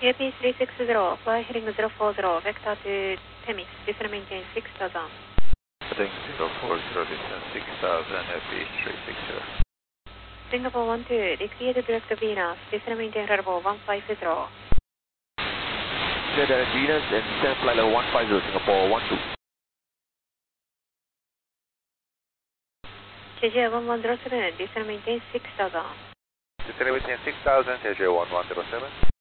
UP 360, fly heading 040, vector to Temis, descend and maintain 6000. Heading 040, descend 6000, UP 360. Singapore 12, deviate direct to Venus, descend and maintain level 150. Clear direct Venus and descend flight level 150, Singapore 12. JJ 1107, descend and maintain 6000. Descend and maintain 6000, JJ 1107.